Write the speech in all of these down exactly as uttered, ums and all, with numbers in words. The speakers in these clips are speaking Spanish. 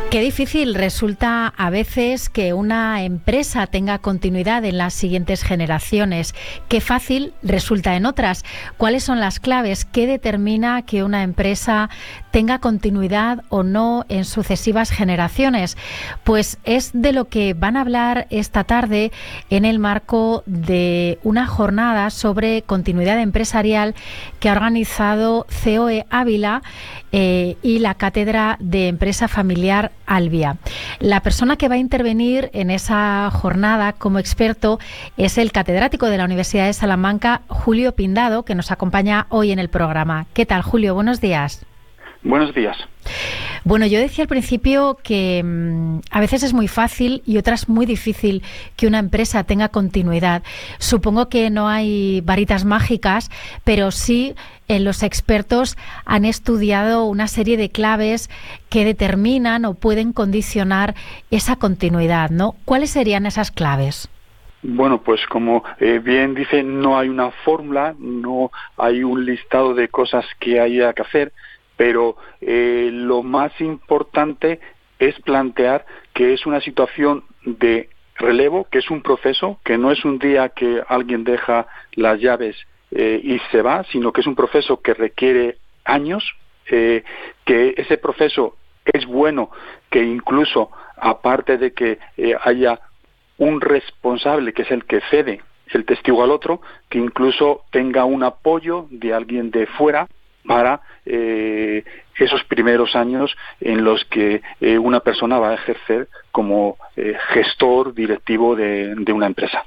Qué difícil resulta a veces que una empresa tenga continuidad en las siguientes generaciones. Qué fácil resulta en otras. ¿Cuáles son las claves? ¿Qué determina que una empresa tenga continuidad o no en sucesivas generaciones? Pues es de lo que van a hablar esta tarde en el marco de una jornada sobre continuidad empresarial que ha organizado C O E Ávila eh, y la Cátedra de Empresa Familiar Albia. La persona que va a intervenir en esa jornada como experto es el catedrático de la Universidad de Salamanca, Julio Pindado, que nos acompaña hoy en el programa. ¿Qué tal, Julio? Buenos días. Buenos días. Bueno, yo decía al principio que mmm, a veces es muy fácil y otras muy difícil que una empresa tenga continuidad. Supongo que no hay varitas mágicas, pero sí eh, los expertos han estudiado una serie de claves que determinan o pueden condicionar esa continuidad, ¿no? ¿Cuáles serían esas claves? Bueno, pues como eh, bien dice, no hay una fórmula, no hay un listado de cosas que haya que hacer, pero eh, lo más importante es plantear que es una situación de relevo, que es un proceso, que no es un día que alguien deja las llaves eh, y se va, sino que es un proceso que requiere años, eh, que ese proceso es bueno, que incluso aparte de que eh, haya un responsable, que es el que cede el testigo al otro, que incluso tenga un apoyo de alguien de fuera para eh, esos primeros años en los que eh, una persona va a ejercer como eh, gestor directivo de, de una empresa.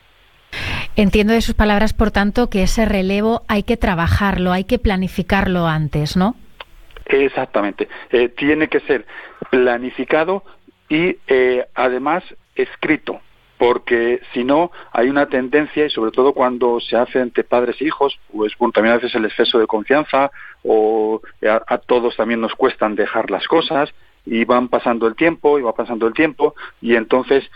Entiendo de sus palabras, por tanto, que ese relevo hay que trabajarlo, hay que planificarlo antes, ¿no? Exactamente. Eh, tiene que ser planificado y eh, además escrito, porque si no hay una tendencia, y sobre todo cuando se hace entre padres e hijos, pues bueno, también a veces el exceso de confianza, o a, a todos también nos cuestan dejar las cosas, y van pasando el tiempo, y va pasando el tiempo, y entonces